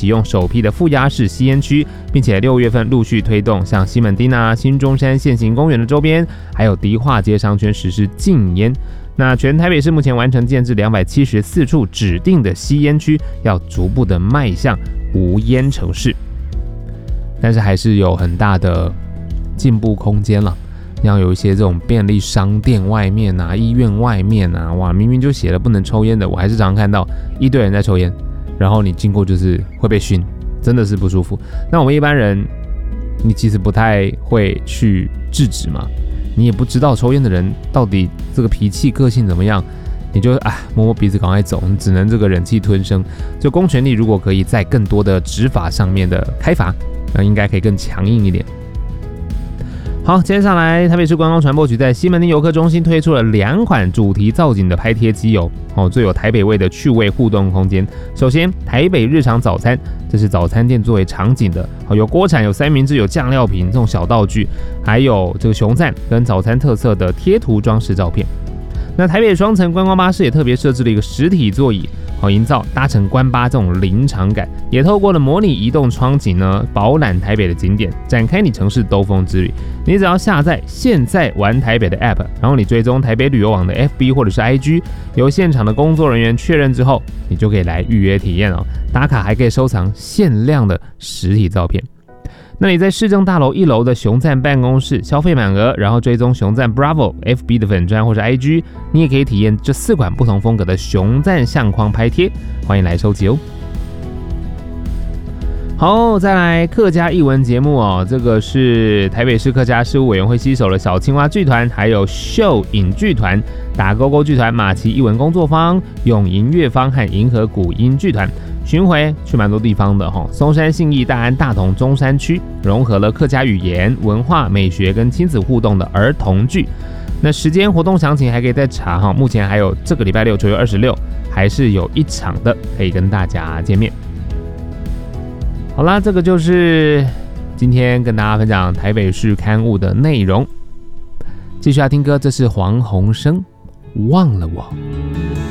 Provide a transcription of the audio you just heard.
启用首批的负压式吸烟区，并且6月份陆续推动像西门町新中山现行公园的周边，还有迪化街商圈实施禁烟。那全台北市目前完成建置274处指定的吸烟区，要逐步的迈向无烟城市，但是还是有很大的进步空间了。像有一些这种便利商店外面医院外面哇，明明就写了不能抽烟的，我还是常常看到一堆人在抽烟，然后你经过就是会被熏，真的是不舒服。那我们一般人，你其实不太会去制止嘛，你也不知道抽烟的人到底这个脾气个性怎么样，你就摸摸鼻子赶快走，你只能这个忍气吞声。就公权力如果可以在更多的执法上面的开罚，那应该可以更强硬一点。好，接下来台北市观光传播局在西门町游客中心推出了2款主题造景的拍贴机最有台北味的趣味互动空间。首先，台北日常早餐，这是早餐店作为场景的，有锅铲、有三明治、有酱料瓶这种小道具，还有这个熊赞跟早餐特色的贴图装饰照片。那台北双层观光巴士也特别设置了一个实体座椅，营造搭乘观巴这种临场感，也透过了模拟移动窗景饱览台北的景点，展开你城市兜风之旅。你只要下载现在玩台北的 App， 然后你追踪台北旅游网的 FB 或者是 IG， 由现场的工作人员确认之后，你就可以来预约体验打卡还可以收藏限量的实体照片。那你在市政大楼1楼的熊赞办公室消费满额，然后追踪熊赞 Bravo FB 的粉专或者 IG， 你也可以体验这4款不同风格的熊赞相框拍贴，欢迎来收集好，再来客家艺文节目这个是台北市客家事务委员会携手了小青蛙剧团，还有秀影剧团、打勾勾剧团、马奇艺文工作坊、永银乐坊和银河古音剧团巡回去蛮多地方的松山、信义、大安、大同、中山区，融合了客家语言、文化、美学跟亲子互动的儿童剧。那时间、活动详情还可以再查目前还有这个礼拜69月26还是有1场的，可以跟大家见面。好啦，这个就是今天跟大家分享台北市刊物的内容。继续要听歌，这是黄鸿升《忘了我》。